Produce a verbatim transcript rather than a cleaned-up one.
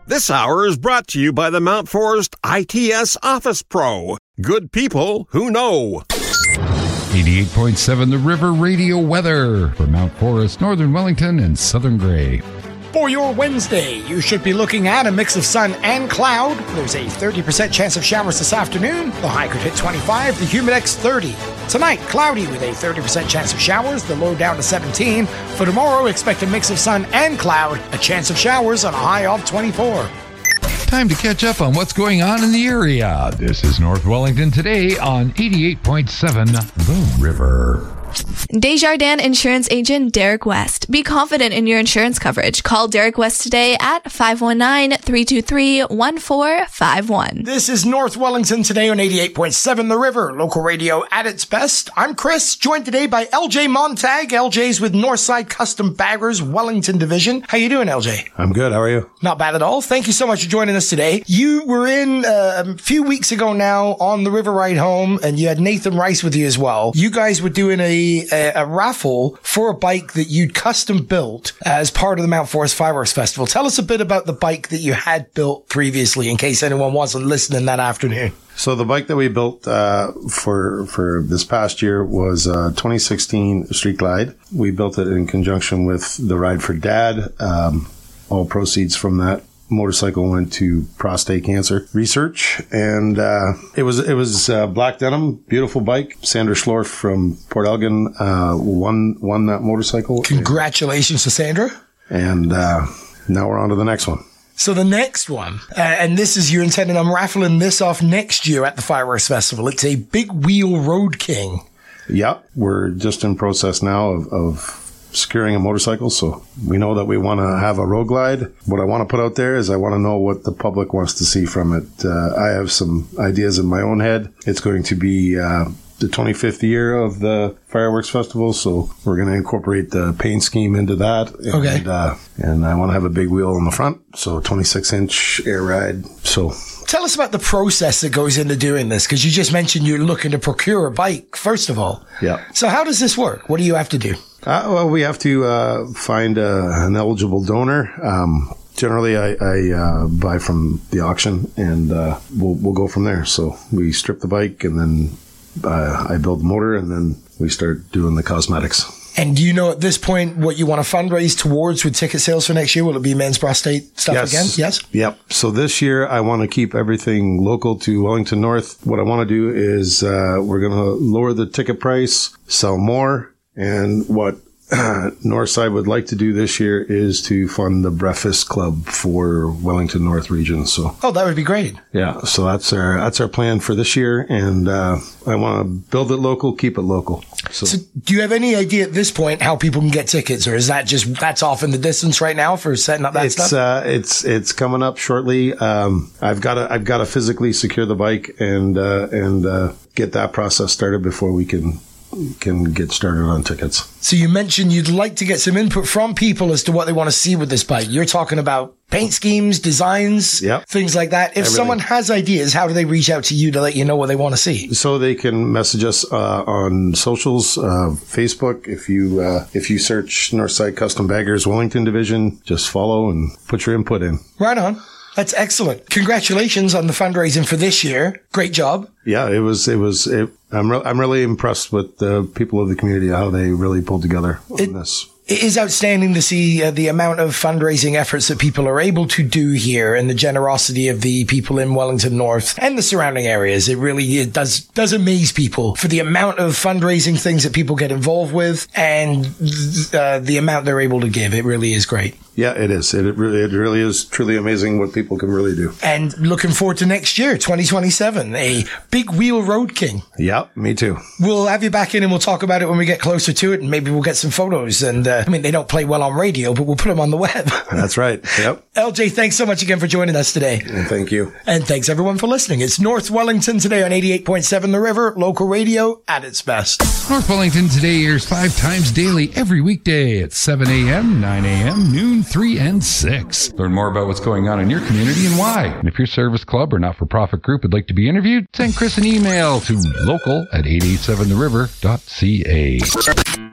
This hour is brought to you by the Mount Forest I T S Office Pro. Good people who know. eighty-eight point seven The River Radio weather for Mount Forest, Northern Wellington, and Southern Gray. For your Wednesday, you should be looking at a mix of sun and cloud. There's a thirty percent chance of showers this afternoon. The high could hit twenty-five, the humidex thirty. Tonight, cloudy with a thirty percent chance of showers, the low down to seventeen. For tomorrow, expect a mix of sun and cloud, a chance of showers on a high of twenty-four. Time to catch up on what's going on in the area. This is North Wellington today on eighty-eight point seven The River. Desjardins Insurance Agent Derek West. Be confident in your insurance coverage. Call Derek West today at five one nine, three two three, one four five one. This is North Wellington today on eighty-eight point seven The River, local radio at its best. I'm Chris, joined today by L J Montag. L J's with Northside Custom Baggers, Wellington Division. How you doing, L J? I'm good. How are you? Not bad at all. Thank you so much for joining us today. You were in uh, a few weeks ago now on the River Ride Home, and you had Nathan Rice with you as well. You guys were doing a, a, a raffle for a bike that you'd custom built as part of the Mount Forest Fireworks Festival. Tell us a bit about the bike that you had built previously in case anyone wasn't listening that afternoon. So the bike that we built uh, for for this past year was a twenty sixteen Street Glide. We built it in conjunction with the Ride for Dad. Um, all proceeds from that motorcycle went to prostate cancer research, and uh, it was it was uh, black denim, beautiful bike. Sandra Schlorf from Port Elgin uh, won won that motorcycle. Congratulations to Sandra. And uh, now we're on to the next one. So the next one, uh, and this is you're intending, I'm raffling this off next year at the Fireworks Festival. It's a Big Wheel Road King. Yeah, we're just in process now of, of securing a motorcycle, so we know that we want to have a road glide. What I want to put out there is I want to know what the public wants to see from it. Uh, I have some ideas in my own head. It's going to be uh, the twenty-fifth year of the Fireworks Festival, so we're going to incorporate the paint scheme into that. And, okay. Uh, and I want to have a big wheel on the front, so twenty-six inch air ride. So tell us about the process that goes into doing this, because you just mentioned you're looking to procure a bike, first of all. Yeah. So how does this work? What do you have to do? Uh, well, we have to uh, find uh, an eligible donor. Um, generally, I, I uh, buy from the auction, and uh, we'll we'll go from there. So we strip the bike, and then uh, I build the motor, and then we start doing the cosmetics. And do you know at this point what you want to fundraise towards with ticket sales for next year? Will it be men's prostate stuff yes. again? Yes. Yep. So this year I want to keep everything local to Wellington North. What I want to do is uh, we're going to lower the ticket price, sell more. And what uh, Northside would like to do this year is to fund the Breakfast Club for Wellington North region. So, oh, that would be great. Yeah, so that's our that's our plan for this year, and uh, I want to build it local, keep it local. So, so, do you have any idea at this point how people can get tickets, or is that just that's off in the distance right now for setting up that it's, stuff? Uh, it's it's coming up shortly. Um, I've got to I've got to physically secure the bike and uh, and uh, get that process started before we can. can get started on tickets. So you mentioned you'd like to get some input from people as to what they want to see with this bike. You're talking about paint schemes, designs, yep. things like that. If Everything. Someone has ideas, how do they reach out to you to let you know what they want to see? So they can message us uh, on socials, uh, Facebook. If you uh, if you search Northside Custom Baggers Wellington Division, just follow and put your input in. Right on. That's excellent. Congratulations on the fundraising for this year. Great job. Yeah, it was, it was, it, I'm, re- I'm really impressed with the people of the community, how they really pulled together on it, this. It is outstanding to see uh, the amount of fundraising efforts that people are able to do here and the generosity of the people in Wellington North and the surrounding areas. It really it does, does amaze people for the amount of fundraising things that people get involved with and uh, the amount they're able to give. It really is great. Yeah, it is. It, it really, it really is truly amazing what people can really do. And looking forward to next year, twenty twenty-seven, a Big Wheel Road King. Yeah, me too. We'll have you back in and we'll talk about it when we get closer to it, and maybe we'll get some photos. And uh, I mean, they don't play well on radio, but we'll put them on the web. That's right. Yep. L J, thanks so much again for joining us today. And thank you. And thanks everyone for listening. It's North Wellington today on eighty-eight point seven The River, local radio at its best. North Wellington today airs five times daily every weekday at seven a.m., nine a.m., noon, three, and six. Learn more about what's going on in your community and why. And if your service club or not-for-profit group would like to be interviewed, send Chris an email to local at eight eight seven the river dot c a.